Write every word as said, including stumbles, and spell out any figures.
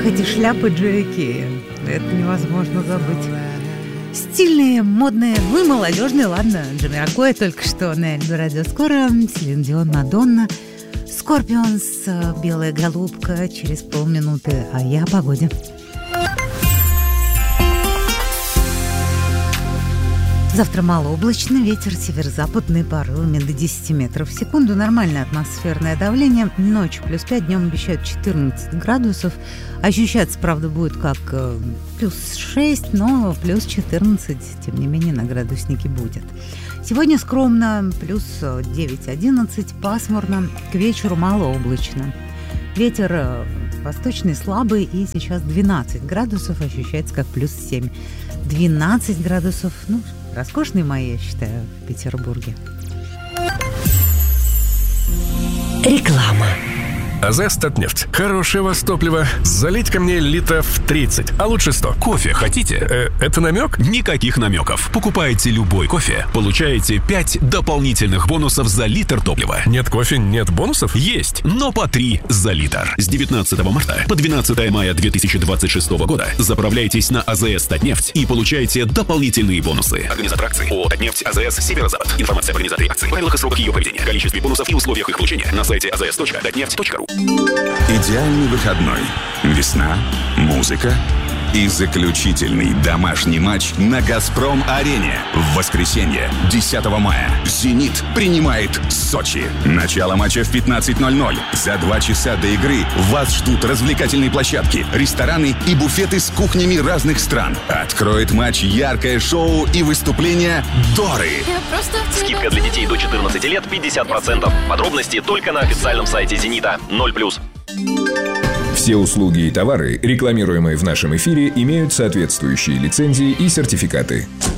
Ох, эти шляпы Джеки. Это невозможно забыть. Стильные, модные, ну и молодежные, ладно. Джамироквой только что на Эльдо Радио. Скоро Селин Дион, Мадонна, Скорпионс, Белая голубка через полминуты. А я о погоде. Завтра малооблачно, ветер северо-западный порывами до десяти метров в секунду. Нормальное атмосферное давление. Ночью плюс пять, днем обещают четырнадцать градусов. Ощущаться, правда, будет как э, плюс шесть, но плюс четырнадцать, тем не менее, на градуснике будет. Сегодня скромно, плюс девять-одиннадцать, пасмурно, к вечеру малооблачно. Ветер э, восточный слабый, и сейчас двенадцать градусов, ощущается как плюс семь. двенадцать градусов, ну, роскошный май, я считаю, в Петербурге. Реклама. АЗС Татнефть. Хорошее вас топливо. Залить ко мне литров тридцать, а лучше сто. Кофе хотите? Э, это намек? Никаких намеков. Покупаете любой кофе, получаете пять дополнительных бонусов за литр топлива. Нет кофе, нет бонусов? Есть, но по три за литр. С девятнадцатого марта по двенадцатое мая две тысячи двадцать шестого года заправляйтесь на АЗС Татнефть и получаете дополнительные бонусы. Организатор акции ООО «Татнефть АЗС Северо-Запад». Информация об организаторе акции, правилах и сроках ее проведения, количестве бонусов и условиях их получения на сайте а зэ эс точка татнефть точка ру. Идеальный выходной. Весна, музыка и заключительный домашний матч на «Газпром-арене». В воскресенье, десятого мая, «Зенит» принимает Сочи. Начало матча в пятнадцать ноль ноль. За два часа до игры вас ждут развлекательные площадки, рестораны и буфеты с кухнями разных стран. Откроет матч яркое шоу и выступление Доры. Скидка для детей до четырнадцати лет пятьдесят процентов. Подробности только на официальном сайте «Зенита». ноль плюс. Все услуги и товары, рекламируемые в нашем эфире, имеют соответствующие лицензии и сертификаты.